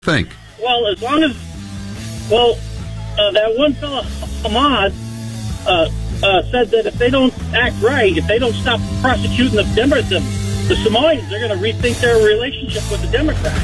Think. Well, as long as, that one fellow, Ahmad, said that if they don't act right, if they don't stop prosecuting the Samoans, they're going to rethink their relationship with the Democrats.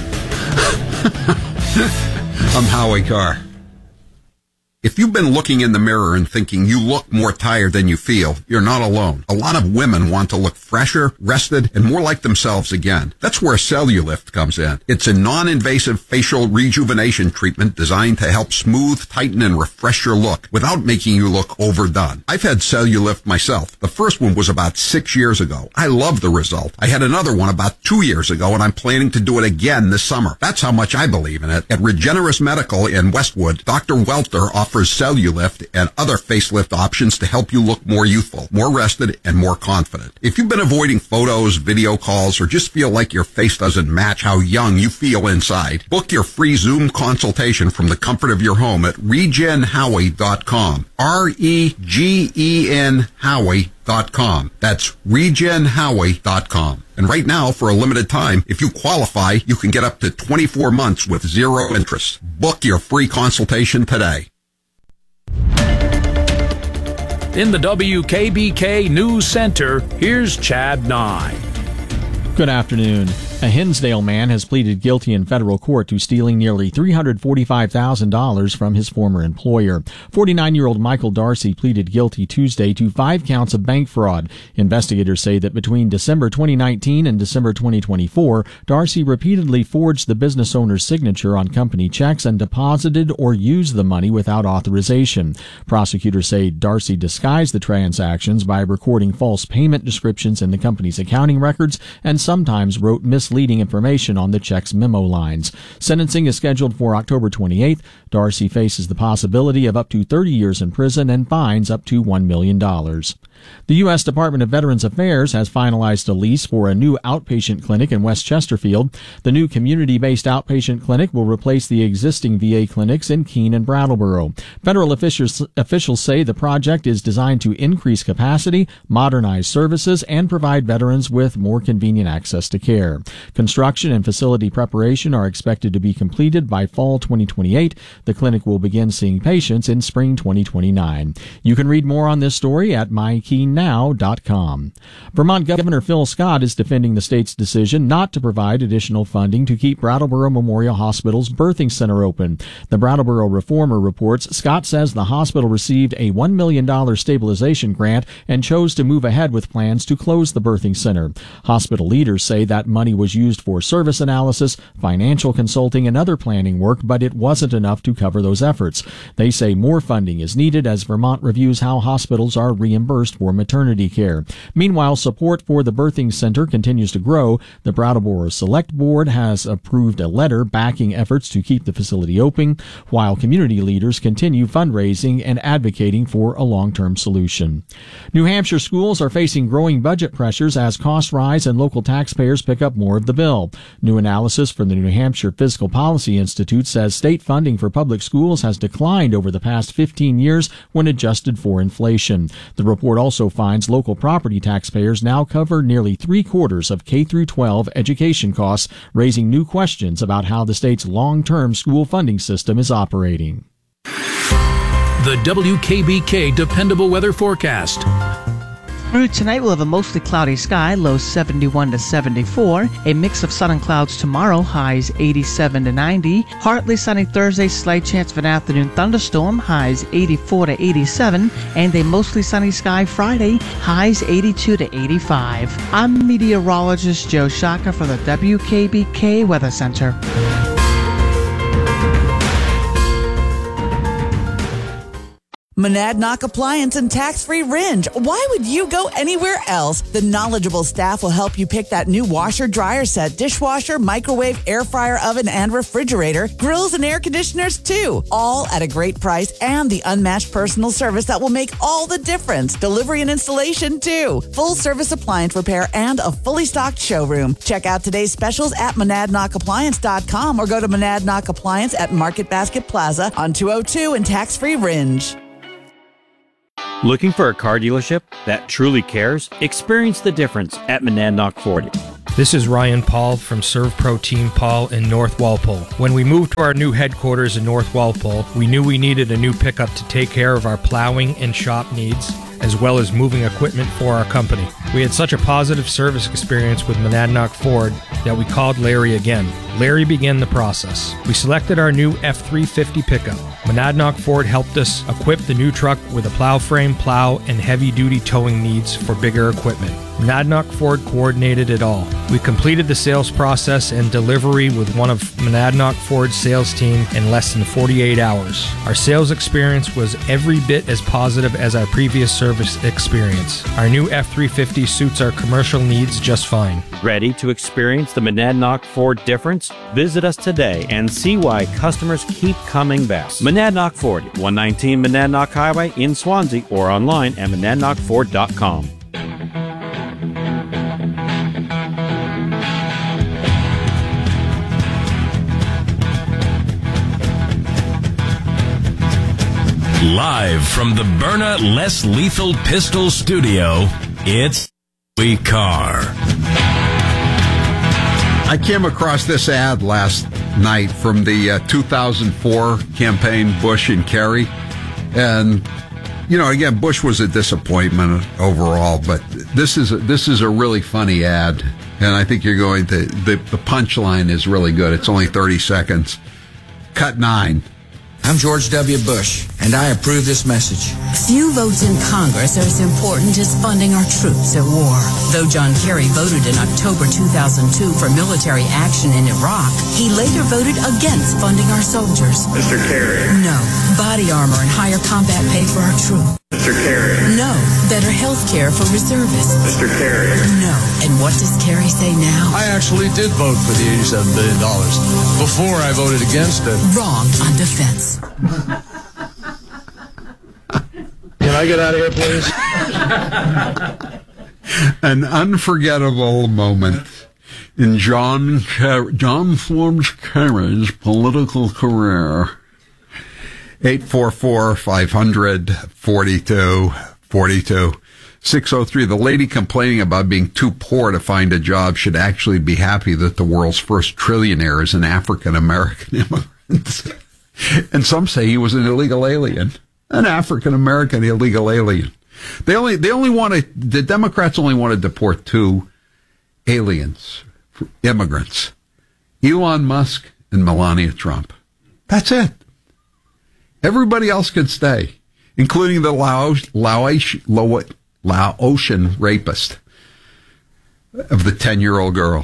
I'm Howie Carr. If you've been looking in the mirror and thinking you look more tired than you feel, you're not alone. A lot of women want to look fresher, rested, and more like themselves again. That's where Cellulift comes in. It's a non-invasive facial rejuvenation treatment designed to help smooth, tighten, and refresh your look without making you look overdone. I've had Cellulift myself. The first one was about 6 years ago. I love the result. I had another one about 2 years ago, and I'm planning to do it again this summer. That's how much I believe in it. At Regenerous Medical in Westwood, Dr. Welter offers Cellulift and other facelift options to help you look more youthful, more rested, and more confident. If you've been avoiding photos, video calls, or just feel like your face doesn't match how young you feel inside, book your free Zoom consultation from the comfort of your home at regenhowie.com. REGEN Howie.com. That's regenhowie.com. And right now, for a limited time, if you qualify, you can get up to 24 months with zero interest. Book your free consultation today. In the WKBK News Center, here's Chad Nye. Good afternoon. A Hinsdale man has pleaded guilty in federal court to stealing nearly $345,000 from his former employer. 49-year-old Michael Darcy pleaded guilty Tuesday to 5 counts of bank fraud. Investigators say that between December 2019 and December 2024, Darcy repeatedly forged the business owner's signature on company checks and deposited or used the money without authorization. Prosecutors say Darcy disguised the transactions by recording false payment descriptions in the company's accounting records and sometimes wrote misleading information on the check's memo lines. Sentencing is scheduled for October 28th. Darcy faces the possibility of up to 30 years in prison and fines up to $1 million. The U.S. Department of Veterans Affairs has finalized a lease for a new outpatient clinic in West Chesterfield. The new community-based outpatient clinic will replace the existing VA clinics in Keene and Brattleboro. Federal officials say the project is designed to increase capacity, modernize services, and provide veterans with more convenient access to care. Construction and facility preparation are expected to be completed by fall 2028. The clinic will begin seeing patients in spring 2029. You can read more on this story at MyKeyNow.com. Vermont Governor Phil Scott is defending the state's decision not to provide additional funding to keep Brattleboro Memorial Hospital's birthing center open. The Brattleboro Reformer reports Scott says the hospital received a $1 million stabilization grant and chose to move ahead with plans to close the birthing center. Hospital leaders say that money was used for service analysis, financial consulting, and other planning work, but it wasn't enough to cover those efforts. They say more funding is needed as Vermont reviews how hospitals are reimbursed for maternity care. Meanwhile, support for the birthing center continues to grow. The Brattleboro Select Board has approved a letter backing efforts to keep the facility open, while community leaders continue fundraising and advocating for a long-term solution. New Hampshire schools are facing growing budget pressures as costs rise and local taxpayers pick up more of the bill. New analysis from the New Hampshire Fiscal Policy Institute says state funding for public schools has declined over the past 15 years when adjusted for inflation. The report also finds local property taxpayers now cover nearly 3/4 of K-12 education costs, raising new questions about how the state's long-term school funding system is operating. The WKBK Dependable Weather Forecast. Through tonight, we'll have a mostly cloudy sky, lows 71 to 74. A mix of sun and clouds tomorrow, highs 87 to 90. Partly sunny Thursday, slight chance of an afternoon thunderstorm, highs 84 to 87. And a mostly sunny sky Friday, highs 82 to 85. I'm meteorologist Joe Shaka for the WKBK Weather Center. Monadnock Appliance and Tax-Free Ringe. Why would you go anywhere else? The knowledgeable staff will help you pick that new washer, dryer set, dishwasher, microwave, air fryer, oven, and refrigerator, grills and air conditioners too. All at a great price and the unmatched personal service that will make all the difference. Delivery and installation too. Full service appliance repair and a fully stocked showroom. Check out today's specials at MonadnockAppliance.com or go to Monadnock Appliance at Market Basket Plaza on 202 and Tax-Free Ringe. Looking for a car dealership that truly cares? Experience the difference at Monadnock Ford. This is Ryan Paul from ServPro Team Paul in North Walpole. When we moved to our new headquarters in North Walpole, we knew we needed a new pickup to take care of our plowing and shop needs, as well as moving equipment for our company. We had such a positive service experience with Monadnock Ford that we called Larry again. Larry began the process. We selected our new F-350 pickup. Monadnock Ford helped us equip the new truck with a plow frame, plow, and heavy-duty towing needs for bigger equipment. Monadnock Ford coordinated it all. We completed the sales process and delivery with one of Monadnock Ford's sales team in less than 48 hours. Our sales experience was every bit as positive as our previous service experience. Our new F-350 suits our commercial needs just fine. Ready to experience the Monadnock Ford difference? Visit us today and see why customers keep coming back. Monadnock Ford, 119 Monadnock Highway in Swansea, or online at monadnockford.com. Live from the Byrna Less Lethal Pistol Studio, it's Howie Carr. I came across this ad last night from the 2004 campaign, Bush and Kerry. And, you know, again, Bush was a disappointment overall, but this is a really funny ad. And I think you're going to, the punchline is really good. It's only 30 seconds. Cut 9. I'm George W. Bush, and I approve this message. Few votes in Congress are as important as funding our troops at war. Though John Kerry voted in October 2002 for military action in Iraq, he later voted against funding our soldiers. Mr. Kerry. No. Body armor and higher combat pay for our troops. Mr. Kerry. No. Better health care for reservists. Mr. Kerry. No. And what does Kerry say now? I actually did vote for the $87 billion before I voted against it. Wrong on defense. Can I get out of here, please? An unforgettable moment in John Forbes Kerry's political career. 844-500-4242. 603. The lady complaining about being too poor to find a job should actually be happy that the world's first trillionaire is an African-American immigrant. And some say he was an illegal alien. An African-American illegal alien. The Democrats only want to deport 2 aliens, immigrants. Elon Musk and Melania Trump. That's it. Everybody else can stay, including the Laotian rapist of the 10-year-old girl.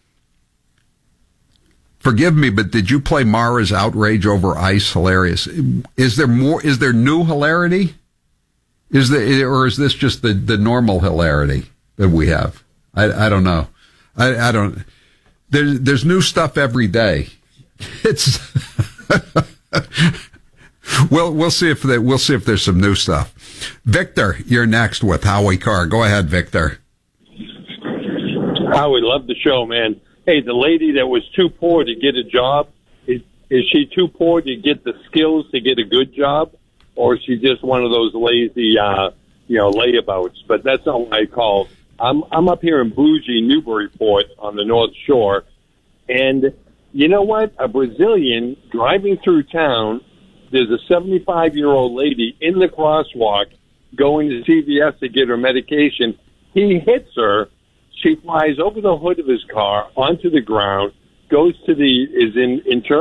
Forgive me, but did you play Mara's outrage over ICE hilarious? Is there new hilarity? Or is this just the normal hilarity that we have? I don't know. I don't. There's new stuff every day. It's we'll see if there's some new stuff. Victor, you're next with Howie Carr. Go ahead, Victor. Howie, love the show, man. Hey, the lady that was too poor to get a job, is she too poor to get the skills to get a good job? Or is she just one of those lazy, layabouts? But that's not what I call. I'm up here in bougie Newburyport on the North Shore. And you know what? A Brazilian driving through town, there's a 75-year-old lady in the crosswalk going to CVS to get her medication. He hits her. She flies over the hood of his car onto the ground, is in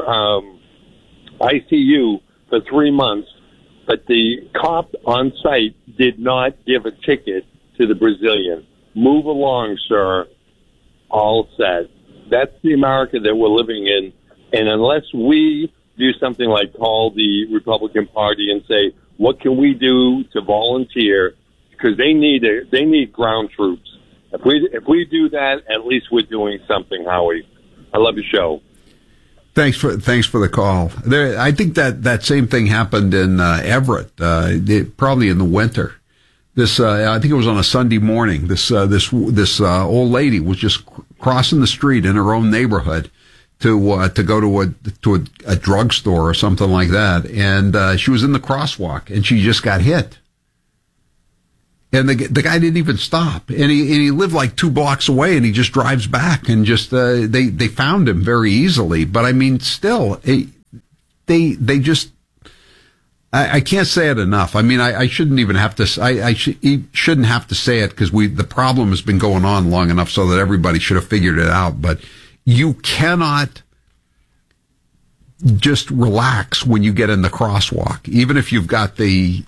ICU for 3 months, but the cop on site did not give a ticket to the Brazilian. Move along, sir. All set. That's the America that we're living in, and unless we do something like call the Republican Party and say, what can we do to volunteer? Because they need ground troops. If we do that, at least we're doing something, Howie. I love your show. Thanks for the call. I think that same thing happened in Everett, probably in the winter. I think it was on a Sunday morning. This old lady was just crossing the street in her own neighborhood to go to a drugstore or something like that, and she was in the crosswalk and she just got hit. And the guy didn't even stop, and he lived like 2 blocks away, and he just drives back, and just they found him very easily. But I mean, still, they just. I can't say it enough. I mean, I shouldn't even have to. Shouldn't have to say it because the problem has been going on long enough so that everybody should have figured it out. But you cannot just relax when you get in the crosswalk, even if you've got the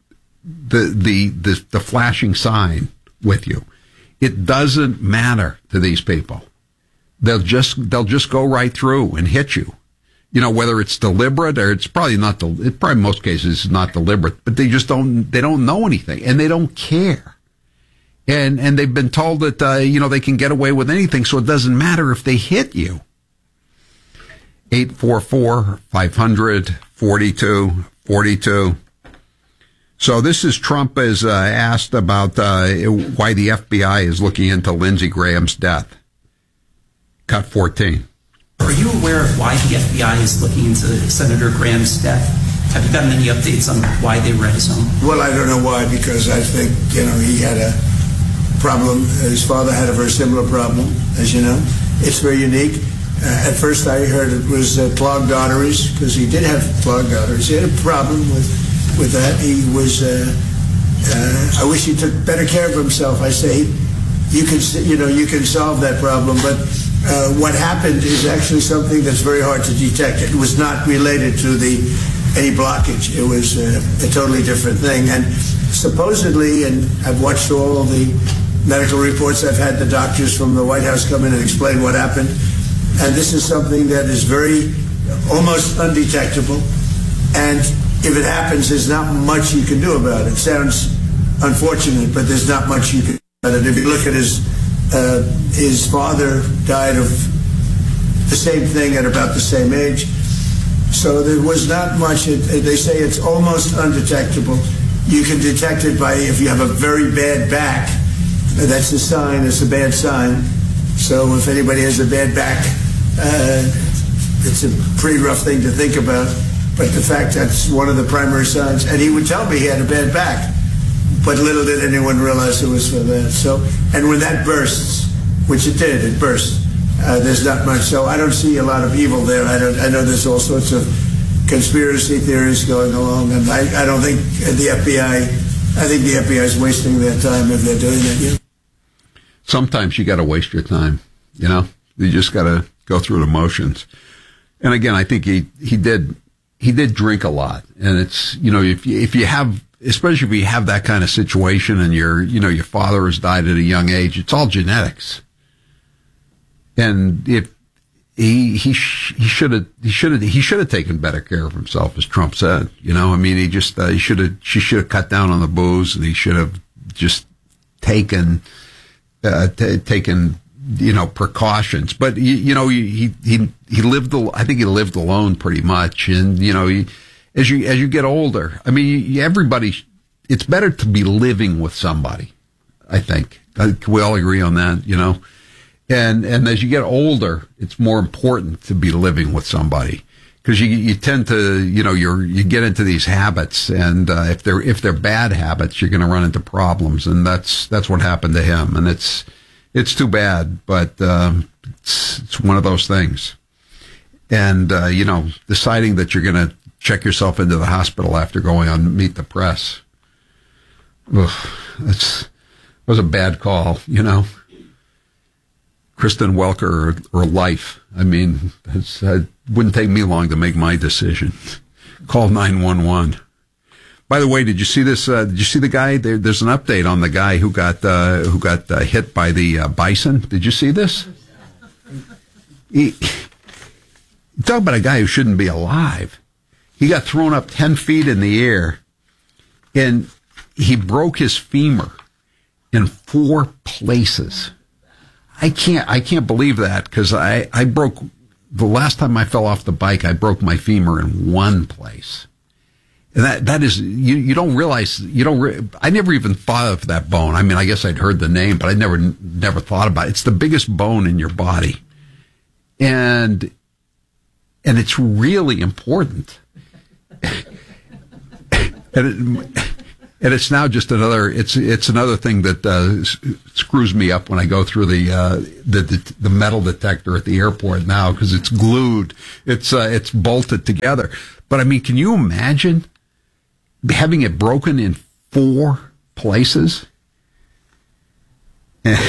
flashing sign with you. It doesn't matter to these people. They'll just go right through and hit you. You know, whether it's deliberate or it's probably not. Probably in most cases it's not deliberate, but they just don't. They don't know anything, and they don't care. And they've been told that they can get away with anything, so it doesn't matter if they hit you. 844-500-4242. So this is Trump is asked about why the FBI is looking into Lindsey Graham's death. Cut 14. Are you aware of why the FBI is looking into Senator Graham's death? Have you gotten any updates on why they were at his home? Well, I don't know why, because I think, he had a problem. His father had a very similar problem, as you know. It's very unique. At first I heard it was clogged arteries, because he did have clogged arteries. He had a problem with that. He was, I wish he took better care of himself. I say, you can solve that problem, but what happened is actually something that's very hard to detect. It was not related to any blockage. It was a totally different thing. And supposedly, and I've watched all the medical reports, I've had the doctors from the White House come in and explain what happened. And this is something that is almost undetectable. And if it happens, there's not much you can do about it. It sounds unfortunate, but there's not much you can do about it. If you look at his father died of the same thing at about the same age. So there was not much. They say it's almost undetectable. You can detect it by if you have a very bad back. That's a sign. It's a bad sign. So if anybody has a bad back, it's a pretty rough thing to think about. But the fact that's one of the primary signs. And he would tell me he had a bad back. But little did anyone realize it was for that. So, and when that bursts, which it did, it burst. There's not much. So I don't see a lot of evil there. I know there's all sorts of conspiracy theories going along, and I don't think the FBI. I think the FBI is wasting their time if they're doing that. Yeah. Sometimes you got to waste your time. You just got to go through the motions. And again, I think he did drink a lot, and it's if you have. Especially if you have that kind of situation and your father has died at a young age, it's all genetics. And if he should have taken better care of himself, as Trump said. He should have cut down on the booze, and he should have just taken precautions. But he lived. I think he lived alone pretty much, and As you get older, I mean, it's better to be living with somebody, I think. Can we all agree on that, And as you get older, it's more important to be living with somebody. Because you tend to, you get into these habits, and if they're bad habits, you're going to run into problems, and that's what happened to him. And it's too bad, but it's one of those things. And, deciding that you're going to check yourself into the hospital after going on Meet the Press. That was a bad call, Kristen Welker or life. I mean, it wouldn't take me long to make my decision. Call 911. By the way, did you see this? Did you see the guy? There's an update on the guy who got hit by the bison. Did you see this? Talk about a guy who shouldn't be alive. He got thrown up 10 feet in the air, and he broke his femur in 4 places. I can't believe that, because I broke, the last time I fell off the bike, I broke my femur in 1 place. And that is, you don't realize, I never even thought of that bone. I mean, I guess I'd heard the name, but I never thought about it. It's the biggest bone in your body. And it's really important. And And it's now just another. It's another thing that screws me up when I go through the metal detector at the airport now, because it's glued. It's bolted together. But I mean, can you imagine having it broken in 4 places? And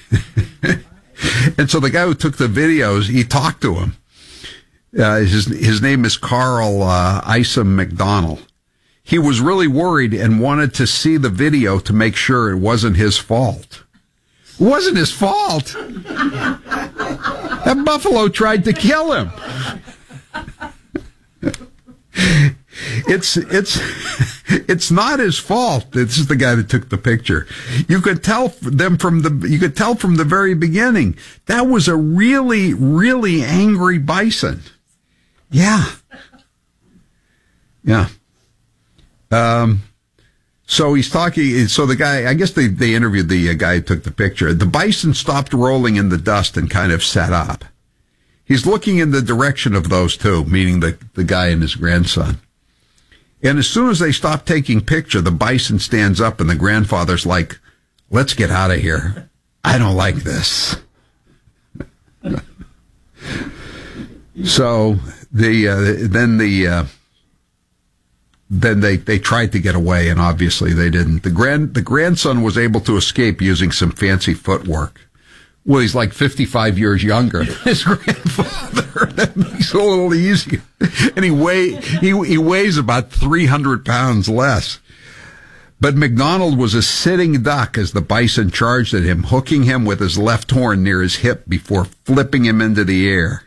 so the guy who took the videos, he talked to him. His name is Carl Isom McDonald. He was really worried and wanted to see the video to make sure it wasn't his fault. It wasn't his fault. That buffalo tried to kill him. It's not his fault. This is the guy that took the picture. You could tell from the very beginning that was a really, really angry bison. Yeah. So he's talking. So the guy, I guess they interviewed the guy who took the picture. The bison stopped rolling in the dust and kind of sat up. He's looking in the direction of those two, meaning the guy and his grandson. And as soon as they stop taking picture, the bison stands up and the grandfather's like, "Let's get out of here. I don't like this." So then they tried to get away, and obviously they didn't. The grandson was able to escape using some fancy footwork. Well, he's like 55 years younger than his grandfather. That makes it a little easier. And he weighs about 300 pounds less. But McDonald was a sitting duck as the bison charged at him, hooking him with his left horn near his hip before flipping him into the air.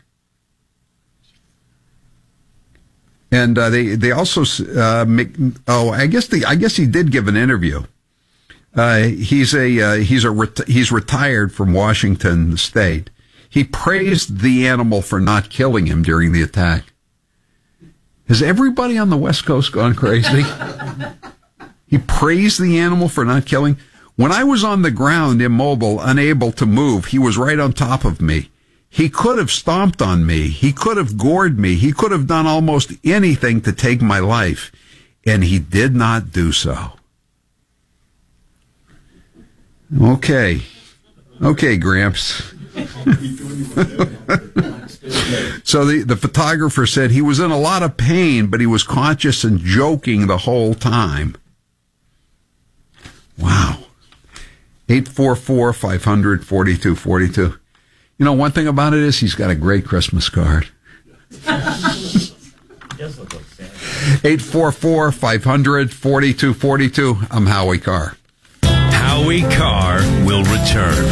And they also I guess he did give an interview. He's retired from Washington State. He praised the animal for not killing him during the attack. Has everybody on the West Coast gone crazy? He praised the animal for not killing. When I was on the ground, immobile, unable to move, he was right on top of me. He could have stomped on me. He could have gored me. He could have done almost anything to take my life, and he did not do so. Okay, Gramps. So the photographer said he was in a lot of pain, but he was conscious and joking the whole time. Wow. 844-500-4242. You know, one thing about it is he's got a great Christmas card. 844-500-4242. I'm Howie Carr. Howie Carr will return.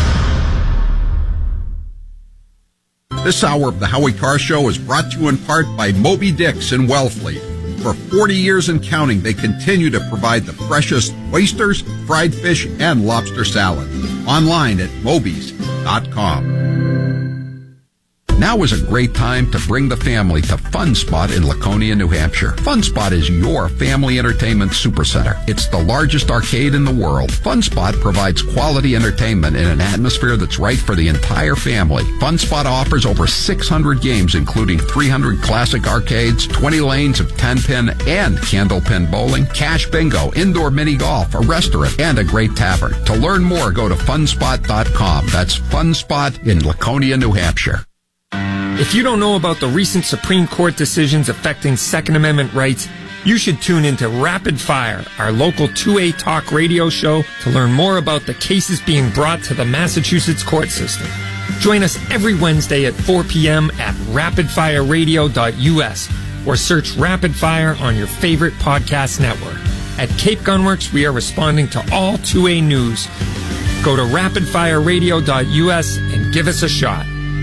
This hour of the Howie Carr Show is brought to you in part by Moby Dick's in Wellfleet. For 40 years and counting, they continue to provide the freshest oysters, fried fish, and lobster salad. Online at mobys.com. Now is a great time to bring the family to Fun Spot in Laconia, New Hampshire. Fun Spot is your family entertainment supercenter. It's the largest arcade in the world. Fun Spot provides quality entertainment in an atmosphere that's right for the entire family. Fun Spot offers over 600 games, including 300 classic arcades, 20 lanes of 10-pin and candlepin bowling, cash bingo, indoor mini golf, a restaurant, and a great tavern. To learn more, go to funspot.com. That's Fun Spot in Laconia, New Hampshire. If you don't know about the recent Supreme Court decisions affecting Second Amendment rights, you should tune into Rapid Fire, our local 2A talk radio show, to learn more about the cases being brought to the Massachusetts court system. Join us every Wednesday at 4 p.m. at rapidfireradio.us or search Rapid Fire on your favorite podcast network. At Cape Gunworks, we are responding to all 2A news. Go to rapidfireradio.us and give us a shot.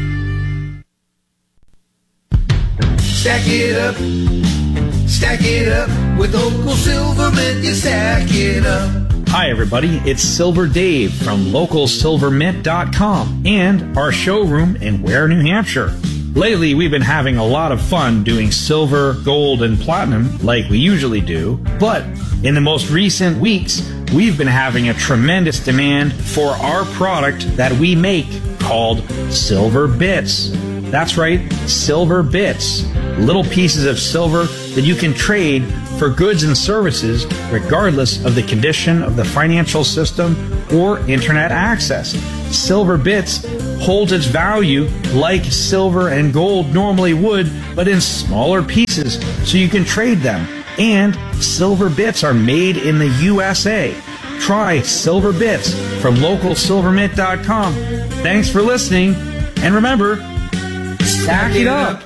Stack it up, with Local Silvermint, you stack it up. Hi everybody, it's Silver Dave from LocalSilvermint.com and our showroom in Ware, New Hampshire. Lately, we've been having a lot of fun doing silver, gold, and platinum like we usually do, but in the most recent weeks, we've been having a tremendous demand for our product that we make called Silver Bits. That's right, Silver Bits. little pieces of silver that you can trade for goods and services regardless of the condition of the financial system or internet access. Silver Bits holds its value like silver and gold normally would, but in smaller pieces so you can trade them. And Silver Bits are made in the USA. Try Silver Bits from localsilvermint.com. Thanks for listening, and remember, stack it up.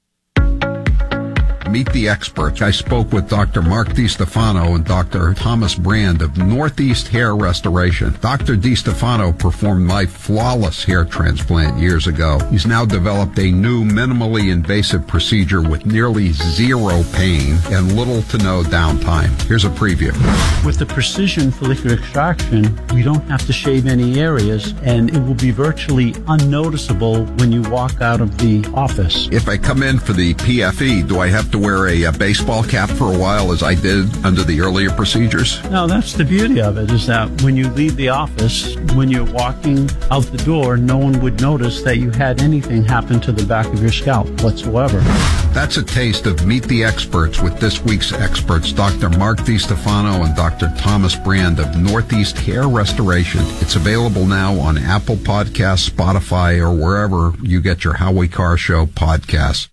Meet the experts. I spoke with Dr. Mark DiStefano and Dr. Thomas Brand of Northeast Hair Restoration. Dr. DiStefano performed my flawless hair transplant years ago. He's now developed a new minimally invasive procedure with nearly zero pain and little to no downtime. Here's a preview. With the precision follicular extraction, we don't have to shave any areas, and it will be virtually unnoticeable when you walk out of the office. If I come in for the PFE, do I have to wear a baseball cap for a while as I did under the earlier procedures? No, that's the beauty of it, is that when you leave the office, when you're walking out the door, no one would notice that you had anything happen to the back of your scalp whatsoever. That's a taste of Meet the Experts with this week's experts, Dr. Mark DiStefano and Dr. Thomas Brand of Northeast Hair Restoration. It's available now on Apple Podcasts, Spotify, or wherever you get your Howie Carr Show podcasts.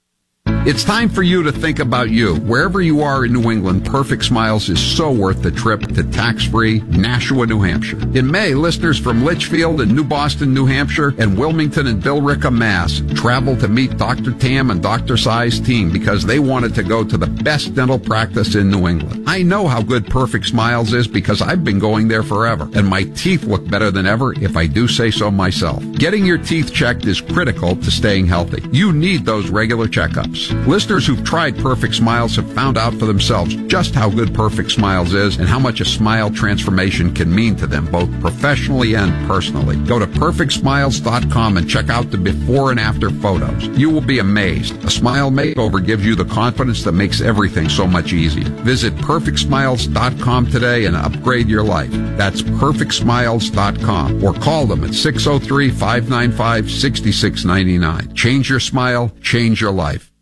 It's time for you to think about you. Wherever you are in New England, Perfect Smiles is so worth the trip to tax-free Nashua, New Hampshire. In May, listeners from Litchfield and New Boston, New Hampshire, and Wilmington and Billerica, Mass, traveled to meet Dr. Tam and Dr. Sai's team because they wanted to go to the best dental practice in New England. I know how good Perfect Smiles is because I've been going there forever, and my teeth look better than ever if I do say so myself. Getting your teeth checked is critical to staying healthy. You need those regular checkups. Listeners who've tried Perfect Smiles have found out for themselves just how good Perfect Smiles is and how much a smile transformation can mean to them, both professionally and personally. Go to perfectsmiles.com and check out the before and after photos. You will be amazed. A smile makeover gives you the confidence that makes everything so much easier. Visit perfectsmiles.com today and upgrade your life. That's perfectsmiles.com, or call them at 603-595-6699. Change your smile, change your life.